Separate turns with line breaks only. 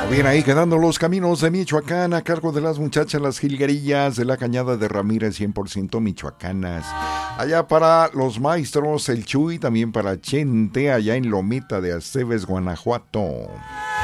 Bien, ahí quedando los caminos de Michoacán a cargo de las muchachas Las Jilguerillas de la Cañada de Ramírez, 100% michoacanas. Allá para los maestros El Chuy, también para Chente, allá en Lomita de Aceves, Guanajuato.